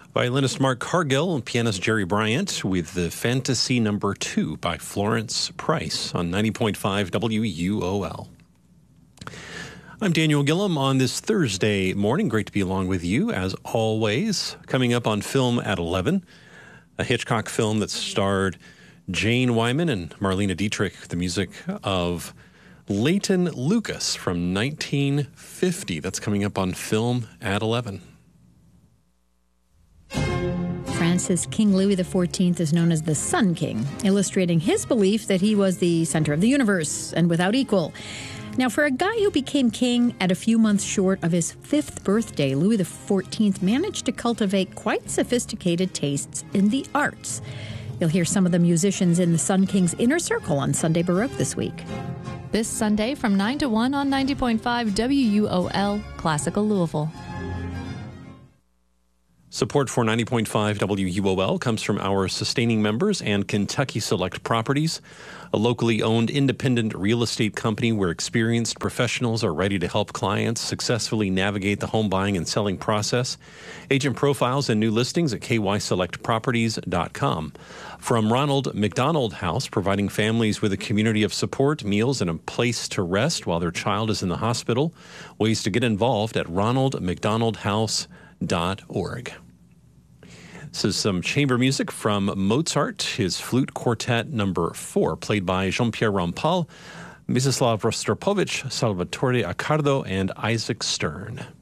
Violinist Mark Cargill and pianist Jerry Bryant with the Fantasy Number 2 by Florence Price on 90.5 WUOL. I'm Daniel Gillum on this Thursday morning. Great to be along with you, as always. Coming up on Film at 11, a Hitchcock film that starred Jane Wyman and Marlene Dietrich, the music of Leighton Lucas from 1950. That's coming up on Film at 11. France's King Louis XIV is known as the Sun King, illustrating his belief that he was the center of the universe and without equal. Now, for a guy who became king at a few months short of his 5th birthday, Louis XIV managed to cultivate quite sophisticated tastes in the arts. You'll hear some of the musicians in the Sun King's inner circle on Sunday Baroque this week. This Sunday from 9 to 1 on 90.5 WUOL, Classical Louisville. Support for 90.5 WUOL comes from our sustaining members and Kentucky Select Properties, a locally owned independent real estate company where experienced professionals are ready to help clients successfully navigate the home buying and selling process. Agent profiles and new listings at kyselectproperties.com. From Ronald McDonald House, providing families with a community of support, meals, and a place to rest while their child is in the hospital. Ways to get involved at ronaldmcdonaldhouse.org. This is some chamber music from Mozart, his flute quartet number 4, played by Jean-Pierre Rampal, Mstislav Rostropovich, Salvatore Accardo, and Isaac Stern.